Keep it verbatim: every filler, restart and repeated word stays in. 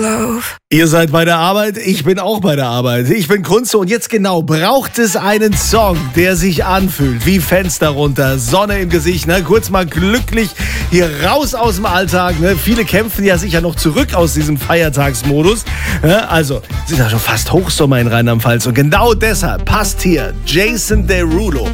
Ihr seid bei der Arbeit, ich bin auch bei der Arbeit. Ich bin Kunze und jetzt genau, braucht es einen Song, der sich anfühlt wie Fenster runter, Sonne im Gesicht, ne? Kurz mal glücklich hier raus aus dem Alltag. Ne? Viele kämpfen ja sicher noch zurück aus diesem Feiertagsmodus. Ne? Also, sind ja schon fast Hochsommer in Rheinland-Pfalz und genau deshalb passt hier Jason Derulo.